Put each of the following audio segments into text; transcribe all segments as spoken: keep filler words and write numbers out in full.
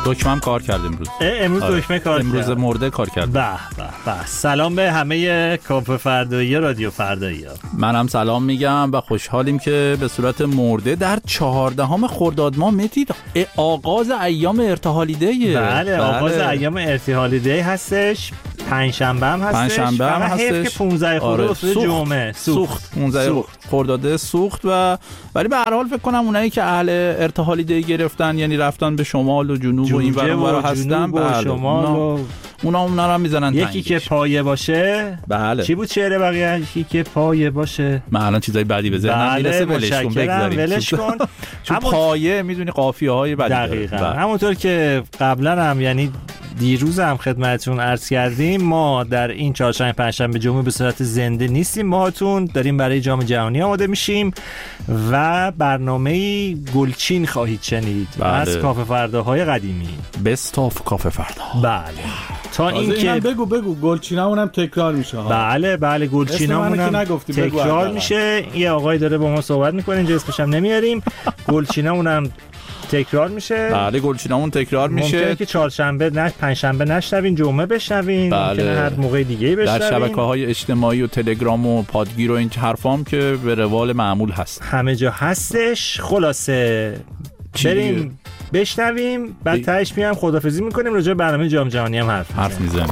دکمه‌ام کار کرد امروز. امروز آره. دکمه کار کرد. امروز مرده کار کرد. به به به. سلام به همه کاپ فردایی رادیو فردایی ها. منم سلام میگم و خوشحالیم که به صورت مرده در چهاردهم خرداد ماه متید آغاز ایام ارتحالی دی. بله آغاز ایام ارتحالی دی هستش. پنجشنبه هم هستش. پنجشنبه هم هستش. حیف که پانزده خورده افتاده جمعه. سوخت. پانزده خرداد سوخت و ولی به هر حال فکر کنم اونایی که اهل ارتحالی دی گرفتن یعنی رفتن به شمال و جنوب و این ور اون ور هستن به شمال و اونا اونا رو میزنن. یکی که پایه باشه. بله. چی بود شعر بقیه؟ یکی که پایه باشه. من الان چیزای بعدی به ذهنم میرسه. ولش کن بگذاریم. ولش کن. چون پایه میدونی قافیه های بعدی دقیقاً همونطور که قبلا هم یعنی دیروز هم خدمتتون عرض کردیم ما در این چهارشنبه پنجشنبه جمعه به صورت زنده نیستیم. ماهاتون داریم برای جام جهانی آماده میشیم و برنامه گلچین خواهید شنید. بله. از کافه فرداهای قدیمی بست آف کافه فردا. بله تا این که بگو بگو گلچینمون هم تکرار میشه. بله بله گلچینمون هم تکرار میشه. یه آقای داره با ما صحبت میکنه اینجا اسمش هم نمیاریم. گلچینمون هم تکرار میشه. بله گلچینمون تکرار میشه. ممکنه که چهارشنبه نه پنجشنبه نشنوین جمعه بشنوین. بله. ممکنه هر موقع دیگه‌ای بشنوین. در شبکه‌های اجتماعی و تلگرام و پادگیر و این حرفام که به روال معمول هست. همه جا هستش. خلاصه بریم بشنویم بعد تهش میام خدافظی میکنیم راجع به برنامه جام جهانی هم حرف حرف میزنیم.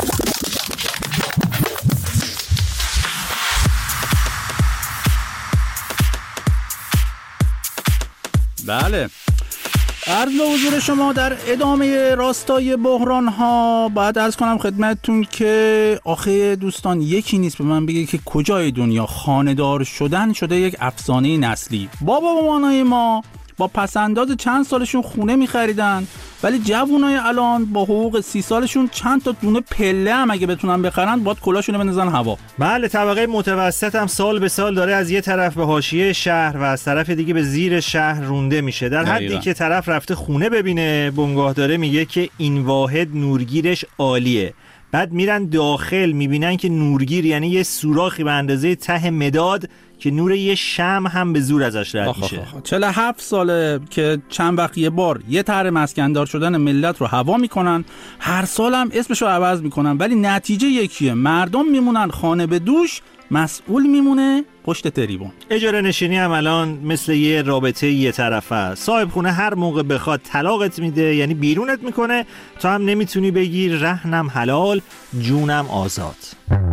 بله عرض به حضور شما در ادامه راستای بحران ها باید عرض کنم خدمتتون که آخه دوستان یکی نیست به من بگه که کجای دنیا خانه‌دار شدن شده یک افسانه نسلی. بابا مامانای ما با پسنداز چند سالشون خونه می‌خریدن ولی جوونای الان با حقوق سی سالشون چند تا دونه پله هم اگه بتونن بخرن باید کلاشونو بندازن هوا. بله طبقه متوسط هم سال به سال داره از یه طرف به حاشیه شهر و از طرف دیگه به زیر شهر رونده میشه. در حدی که طرف رفته خونه ببینه بنگاه داره میگه که این واحد نورگیرش عالیه. بعد میرن داخل میبینن که نورگیر یعنی یه سوراخی به اندازه ته مداد که نور یه شمع هم به زور ازش رد میشه. چهل و هفت ساله که چند وقت یه بار یه طرح مسکندار شدن ملت رو هوا میکنن. هر سال هم اسمشو عوض میکنن ولی نتیجه یکیه. مردم میمونن خانه به دوش، مسئول میمونه پشت تریبون. اجاره نشینی هم الان مثل یه رابطه یه طرفه. صاحب خونه هر موقع بخواد طلاقت میده یعنی بیرونت میکنه. تو هم نمیتونی بگی رهنم حلال جونم آزاد.